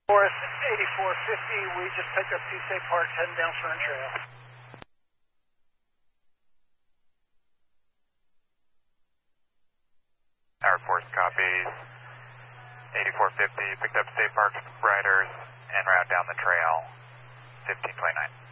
Forest 8450, we just picked up State Park heading down Fern Trail. Air Force copies. 8450, picked up State Park riders en route down the trail, 1529.